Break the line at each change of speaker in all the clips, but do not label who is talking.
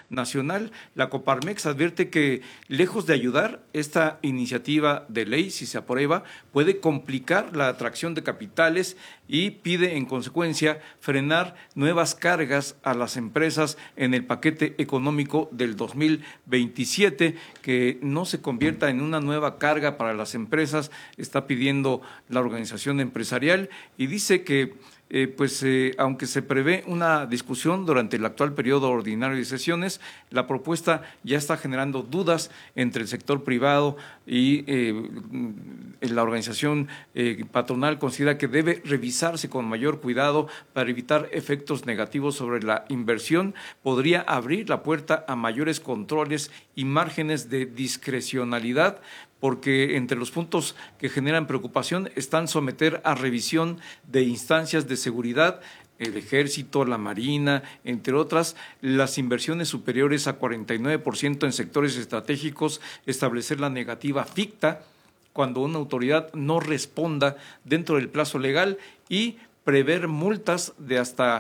nacional. La Coparmex advierte que, lejos de ayudar, esta iniciativa de ley, si se aprueba, puede complicar la atracción de capitales y pide, en consecuencia, frenar nuevas cargas a las empresas en el paquete económico del 2027, que no se convierta en una nueva carga para las empresas, está pidiendo la organización empresarial, y dice que aunque se prevé una discusión durante el actual periodo ordinario de sesiones, la propuesta ya está generando dudas entre el sector privado y la organización patronal. Considera que debe revisarse con mayor cuidado para evitar efectos negativos sobre la inversión. Podría abrir la puerta a mayores controles y márgenes de discrecionalidad, porque entre los puntos que generan preocupación están someter a revisión de instancias de seguridad, el Ejército, la Marina, entre otras, las inversiones superiores a 49% en sectores estratégicos, establecer la negativa ficta cuando una autoridad no responda dentro del plazo legal y prever multas de hasta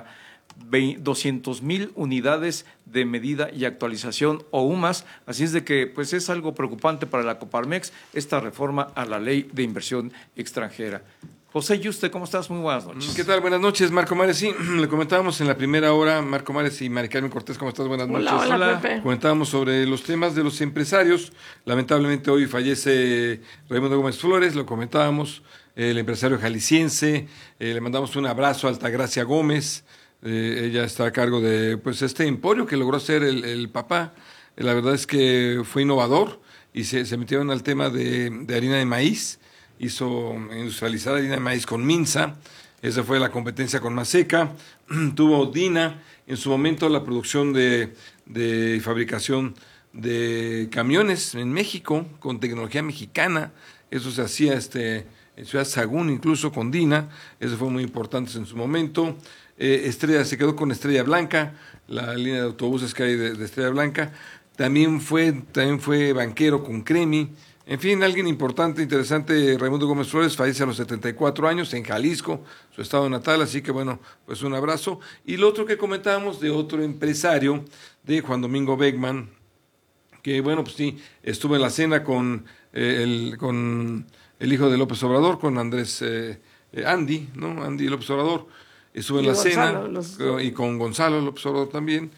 200,000 unidades de medida y actualización o UMAS. Así es de que pues es algo preocupante para la Coparmex esta reforma a la ley de inversión extranjera. José Yuste, ¿cómo estás? Muy buenas noches.
¿Qué tal? Buenas noches, Marco Mares. Sí, le comentábamos en la primera hora, Marco Mares y Mari Carmen Cortés, ¿cómo estás? Buenas noches.
Hola, Pepe.
Comentábamos sobre los temas de los empresarios. Lamentablemente hoy fallece Raimundo Gómez Flores, lo comentábamos, el empresario jalisciense. Le mandamos un abrazo a Altagracia Gómez. Ella está a cargo de pues este emporio que logró hacer el papá. La verdad es que fue innovador y se metieron al tema de harina de maíz. Hizo industrializar harina de maíz con Minza. Esa fue la competencia con Maseca. Tuvo Dina en su momento la producción de fabricación de camiones en México con tecnología mexicana. Eso se hacía en Ciudad Sagún, incluso con Dina. Eso fue muy importante en su momento. Estrella se quedó con Estrella Blanca, la línea de autobuses que hay de Estrella Blanca. También fue banquero con Cremi. En fin, alguien importante, interesante. Raimundo Gómez Flores fallece a los 74 años en Jalisco, su estado natal, así que bueno, pues un abrazo. Y lo otro que comentábamos de otro empresario, de Juan Domingo Beckmann, que bueno, pues sí, estuvo en la cena con el hijo de López Obrador, con Andrés Andy López Obrador. Estuvo en la cena y con Gonzalo López Obrador también.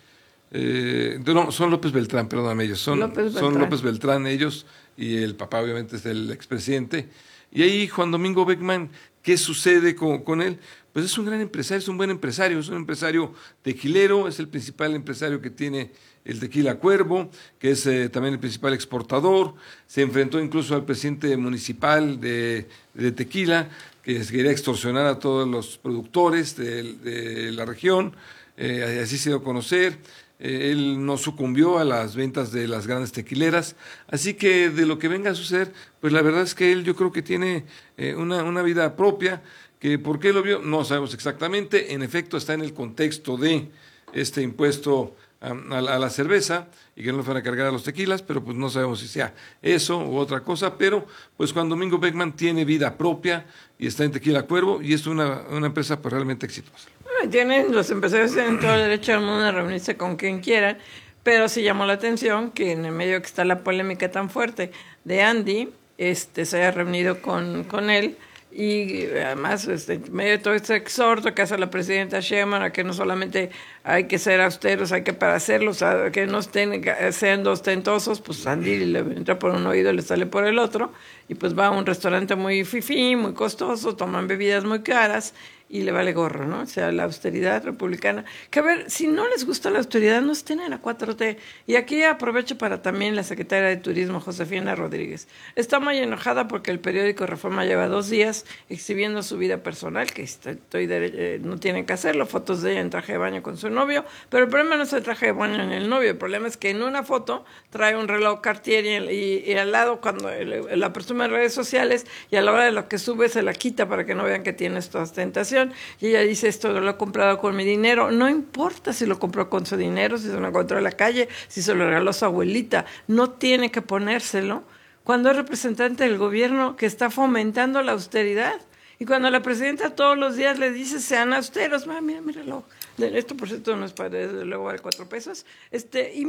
No, son López Beltrán, perdóname, ellos. Son López Beltrán ellos, y el papá obviamente es el expresidente. Y ahí Juan Domingo Beckmann, ¿qué sucede con él? Pues es un gran empresario, es un buen empresario, es un empresario tequilero, es el principal empresario que tiene el Tequila Cuervo, que es también el principal exportador. Se enfrentó incluso al presidente municipal de Tequila, que quería extorsionar a todos los productores de la región. Así se dio a conocer. Él no sucumbió a las ventas de las grandes tequileras, así que de lo que venga a suceder, pues la verdad es que él yo creo que tiene una vida propia, que por qué lo vio no sabemos exactamente. En efecto está en el contexto de este impuesto a la cerveza y que no le van a cargar a los tequilas, pero pues no sabemos si sea eso u otra cosa. Pero pues Juan Domingo Beckmann tiene vida propia y está en Tequila Cuervo y es una empresa pues realmente exitosa.
Los empresarios tienen todo el derecho del mundo a reunirse con quien quieran, pero sí llamó la atención que en el medio que está la polémica tan fuerte de Andy, se haya reunido con él. Y además, en medio de todo este exhorto que hace la presidenta Sheinbaum, a que no solamente hay que ser austeros, hay que para hacerlos, a que no sean ostentosos, pues Andy le entra por un oído y le sale por el otro, y pues va a un restaurante muy fifí, muy costoso, toman bebidas muy caras, y le vale gorro, ¿no? O sea, la austeridad republicana. Que a ver, si no les gusta la austeridad, no estén en la 4T. Y aquí aprovecho para también la secretaria de Turismo, Josefina Rodríguez. Está muy enojada porque el periódico Reforma lleva 2 días exhibiendo su vida personal, que no tienen que hacerlo, fotos de ella en traje de baño con su novio, pero el problema no es el traje de baño en el novio, el problema es que en una foto trae un reloj Cartier y al lado, cuando la presume en redes sociales, y a la hora de lo que sube se la quita para que no vean que tiene esta ostentación. Y ella dice, esto lo he comprado con mi dinero. No importa si lo compró con su dinero, si se lo encontró en la calle, si se lo regaló su abuelita. No tiene que ponérselo cuando es representante del gobierno que está fomentando la austeridad. Y cuando la presidenta todos los días le dice, sean austeros. Mira mi reloj. Esto, por cierto, no es para, luego vale 4 pesos.